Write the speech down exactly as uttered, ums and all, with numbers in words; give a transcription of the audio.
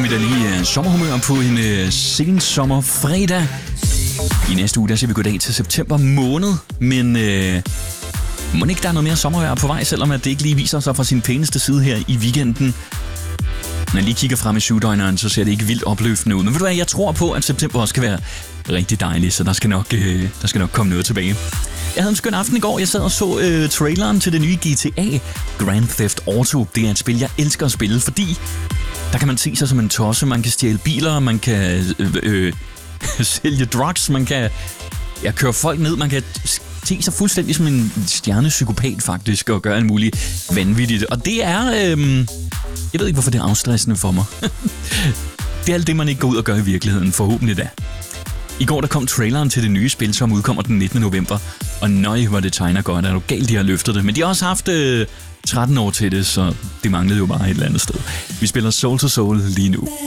vi da lige sommerhumør på en uh, sen sommerfredag. I næste uge, der siger vi goddag til september måned, men uh, må ikke der er noget mere sommervejr på vej, selvom at det ikke lige viser sig fra sin pæneste side her i weekenden. Når jeg lige kigger frem i syvdøgneren, så ser det ikke vildt opløftende ud. Men ved du hvad, jeg tror på, at september også skal være rigtig dejlig, så der skal nok, uh, der skal nok komme noget tilbage. Jeg havde en skøn aften i går. Jeg sad og så uh, traileren til det nye G T A, Grand Theft Auto. Det er et spil, jeg elsker at spille, fordi der kan man se sig som en tosse. Man kan stjæle biler, man kan øh, øh, sælge drugs, man kan ja, køre folk ned, man kan se sig fuldstændig som en stjernepsykopat faktisk, og gøre alt muligt vanvittigt. Og det er... Øh, jeg ved ikke, hvorfor det er afstressende for mig. Det er alt det, man ikke går ud og gør i virkeligheden, forhåbentlig da. I går der kom traileren til det nye spil, som udkommer den nittende november. Og nøj, hvor det tegner godt. Er du galt, de har løftet det. Men de har også haft øh, tretten år til det, så det manglede jo bare et eller andet sted. Vi spiller Soul to Soul lige nu.